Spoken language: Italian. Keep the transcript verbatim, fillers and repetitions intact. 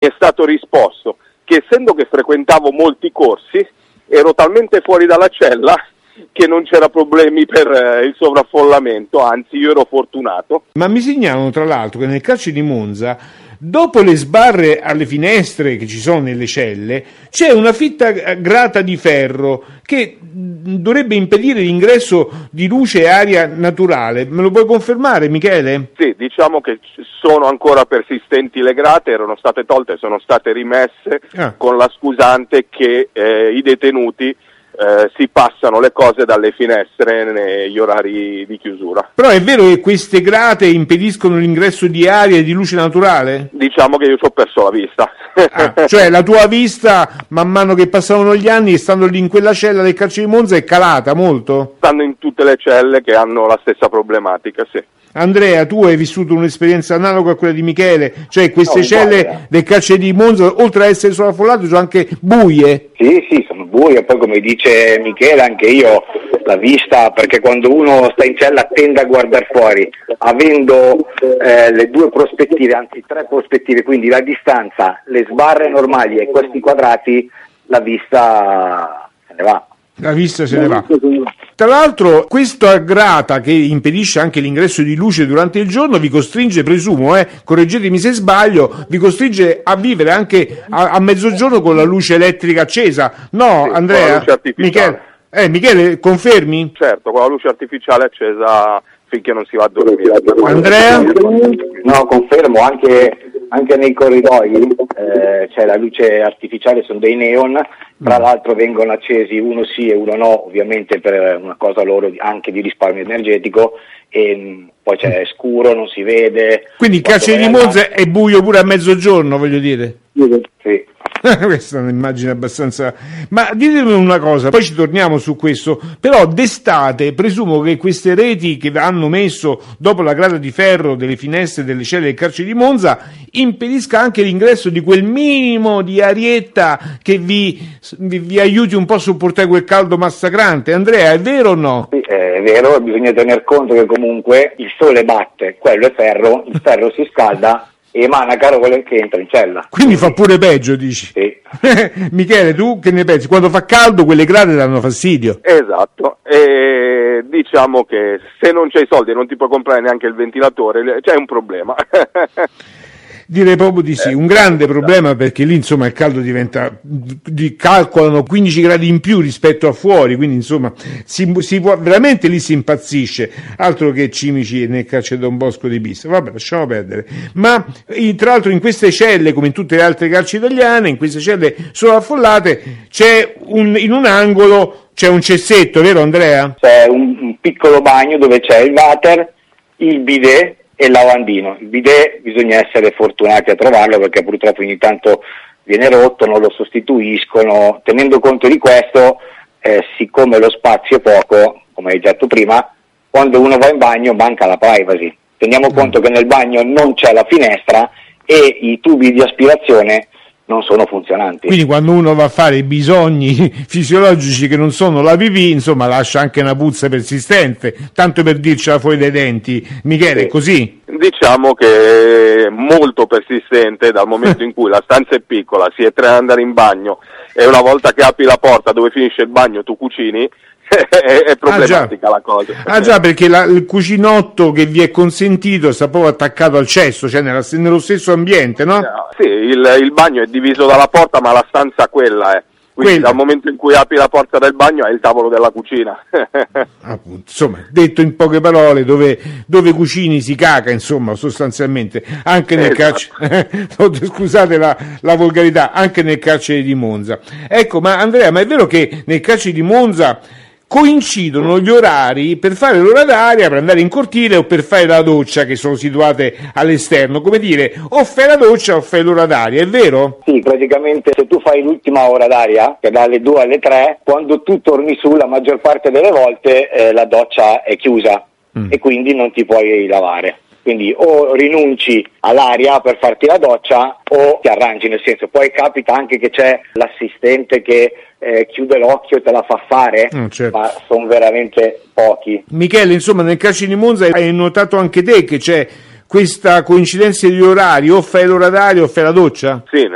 è stato risposto che essendo che frequentavo molti corsi, ero talmente fuori dalla cella che non c'era problemi per eh, il sovraffollamento, anzi io ero fortunato. Ma mi segnalano tra l'altro che nel carcere di Monza, dopo le sbarre alle finestre che ci sono nelle celle, c'è una fitta grata di ferro che dovrebbe impedire l'ingresso di luce e aria naturale. Me lo puoi confermare, Michele? Sì, diciamo che sono ancora persistenti le grate, erano state tolte, sono state rimesse ah. con la scusante che eh, i detenuti Eh, si passano le cose dalle finestre negli orari di chiusura. Però è vero che queste grate impediscono l'ingresso di aria e di luce naturale? Diciamo che io ci ho perso la vista. Ah, cioè la tua vista, man mano che passavano gli anni, stando lì in quella cella del carcere di Monza, è calata molto? Stanno in tutte le celle che hanno la stessa problematica, sì. Andrea, tu hai vissuto un'esperienza analoga a quella di Michele, cioè queste no, celle guarda. del carcere di Monza, oltre a essere sovraffollate, sono anche buie? Sì, sì, sono buie, poi come dice Michele, anche io la vista, perché quando uno sta in cella tende a guardare fuori, avendo eh, le due prospettive, anzi tre prospettive, quindi la distanza, le sbarre normali e questi quadrati, la vista se ne va. La vista se ne va. Tra l'altro questa grata che impedisce anche l'ingresso di luce durante il giorno vi costringe, presumo, eh, correggetemi se sbaglio, vi costringe a vivere anche a, a mezzogiorno con la luce elettrica accesa, no, sì, Andrea? Con la luce artificiale. Michele, eh, Michele, confermi? Certo, con la luce artificiale accesa finché non si va a dormire. Andrea? No, confermo, anche, anche nei corridoi eh, c'è la luce artificiale, sono dei neon, tra l'altro vengono accesi uno sì e uno no, ovviamente per una cosa loro anche di risparmio energetico, e mh, poi c'è scuro, non si vede. Quindi il carcere di Monza è buio pure a mezzogiorno, voglio dire? Sì. Questa è un'immagine abbastanza... Ma ditemi una cosa, poi ci torniamo su questo, però d'estate presumo che queste reti che hanno messo dopo la grata di ferro delle finestre delle celle del carcere di Monza impedisca anche l'ingresso di quel minimo di arietta che vi, vi, vi aiuti un po' a sopportare quel caldo massacrante. Andrea, è vero o no? Sì, è vero, bisogna tener conto che comunque il sole batte, quello è ferro, il ferro si scalda e emana calore che entra in cella. Quindi fa pure peggio, dici? Sì. Michele, tu che ne pensi? Quando fa caldo quelle grate danno fastidio. Esatto, e diciamo che se non c'hai soldi e non ti puoi comprare neanche il ventilatore, c'è un problema. Direi proprio di sì, un grande problema, perché lì insomma il caldo diventa, di, calcolano quindici gradi in più rispetto a fuori, quindi insomma si, si può, veramente lì si impazzisce, altro che cimici nel carcere Don Bosco di Pisa. Vabbè, lasciamo perdere. Ma tra l'altro in queste celle, come in tutte le altre carceri italiane, in queste celle sovraffollate c'è un, in un angolo c'è un cessetto, vero Andrea? C'è un, un piccolo bagno dove c'è il water, il bidet e il lavandino. Il bidet bisogna essere fortunati a trovarlo, perché purtroppo ogni tanto viene rotto, non lo sostituiscono. Tenendo conto di questo, eh, siccome lo spazio è poco, come hai detto prima, quando uno va in bagno manca la privacy. Teniamo mm. conto che nel bagno non c'è la finestra e i tubi di aspirazione non sono funzionanti. Quindi quando uno va a fare i bisogni fisiologici che non sono la pipì, insomma lascia anche una puzza persistente, tanto per dircela fuori dai denti. Michele, sì. È così? Diciamo che è molto persistente dal momento in cui la stanza è piccola, si è tre ad andare in bagno e una volta che apri la porta dove finisce il bagno tu cucini, è problematica ah, la cosa. Ah già, perché la, il cucinotto che vi è consentito sta proprio attaccato al cesso, cioè nella, nello stesso ambiente, no? Sì, il, il bagno è diviso dalla porta, ma la stanza quella è. Quindi quella. Dal momento in cui apri la porta del bagno è il tavolo della cucina. Appunto, insomma, detto in poche parole, dove, dove cucini si caca, insomma, sostanzialmente, anche nel esatto. carcere, scusate la, la volgarità, anche nel carcere di Monza. Ecco, ma Andrea, ma è vero che nel carcere di Monza coincidono gli orari per fare l'ora d'aria, per andare in cortile o per fare la doccia, che sono situate all'esterno? Come dire, o fai la doccia o fai l'ora d'aria, è vero? Sì, praticamente se tu fai l'ultima ora d'aria, che dalle due alle tre, quando tu torni su la maggior parte delle volte eh, la doccia è chiusa mm. e quindi non ti puoi lavare. Quindi o rinunci all'aria per farti la doccia o ti arrangi, nel senso, poi capita anche che c'è l'assistente che eh, chiude l'occhio e te la fa fare, mm, certo. ma sono veramente pochi. Michele, insomma, nel carcere di Monza hai notato anche te che c'è questa coincidenza di orari, o fai l'ora d'aria o fai la doccia? Sì,